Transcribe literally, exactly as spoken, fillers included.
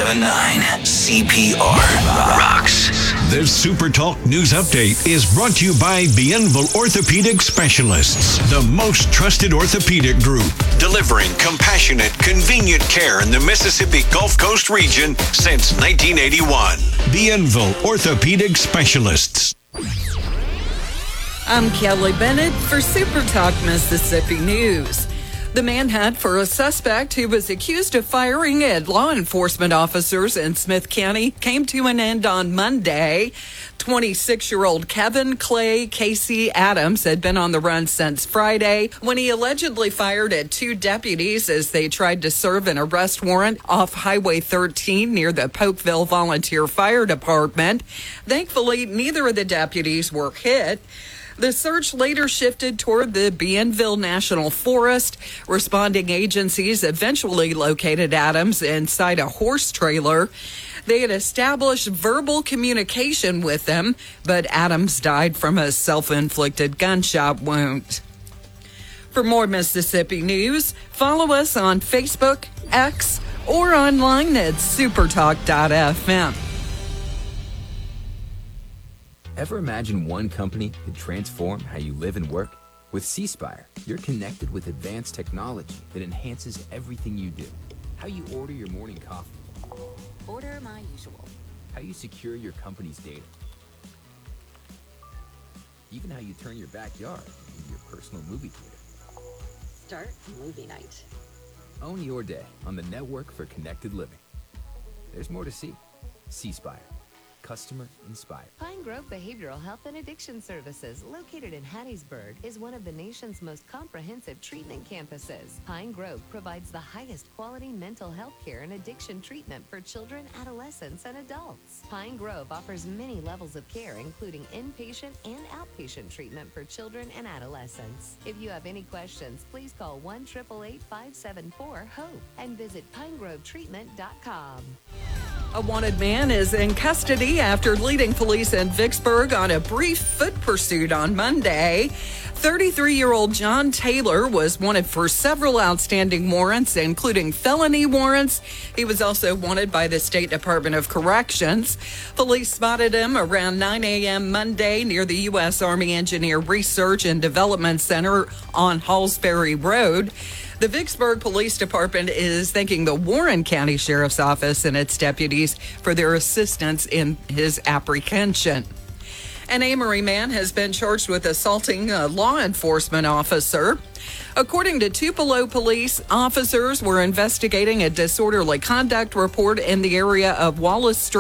seven nine C P R rocks. This Super Talk News Update is brought to you by Bienville Orthopedic Specialists, the most trusted orthopedic group, delivering compassionate, convenient care in the Mississippi Gulf Coast region since nineteen eighty-one. Bienville Orthopedic Specialists. I'm Kelly Bennett for Super Talk Mississippi News. The manhunt for a suspect who was accused of firing at law enforcement officers in Smith County came to an end on Monday. twenty-six-year-old Kevin Clay Casey Adams had been on the run since Friday when he allegedly fired at two deputies as they tried to serve an arrest warrant off Highway thirteen near the Polkville Volunteer Fire Department. Thankfully, neither of the deputies were hit. The search later shifted toward the Bienville National Forest. Responding agencies eventually located Adams inside a horse trailer. They had established verbal communication with him, but Adams died from a self-inflicted gunshot wound. For more Mississippi news, follow us on Facebook, X, or online at supertalk dot f m. Ever imagine one company could transform how you live and work? With C Spire, you're connected with advanced technology that enhances everything you do. How you order your morning coffee. Order my usual. How you secure your company's data. Even how you turn your backyard into your personal movie theater. Start movie night. Own your day on the network for connected living. There's more to see. C Spire. Customer inspired. Pine Grove Behavioral Health and Addiction Services, located in Hattiesburg, is one of the nation's most comprehensive treatment campuses. Pine Grove provides the highest quality mental health care and addiction treatment for children, adolescents, and adults. Pine Grove offers many levels of care, including inpatient and outpatient treatment for children and adolescents. If you have any questions, please call one eight eight eight, five seven four, HOPE and visit pine grove treatment dot com. A wanted man is in custody after leading police in Vicksburg on a brief foot pursuit on Monday. thirty-three-year-old John Taylor was wanted for several outstanding warrants, including felony warrants. He was also wanted by the State Department of Corrections. Police spotted him around nine a.m. Monday near the U S Army Engineer Research and Development Center on Hallsbury Road. The Vicksburg Police Department is thanking the Warren County Sheriff's Office and its deputies for their assistance in his apprehension. An Amory man has been charged with assaulting a law enforcement officer. According to Tupelo police, officers were investigating a disorderly conduct report in the area of Wallace Street